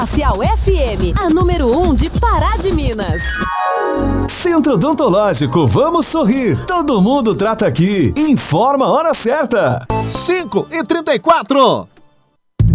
Facial FM, a número 1 de Pará de Minas. Centro Odontológico, vamos sorrir. Todo mundo trata aqui. Informa a hora certa. 5h34.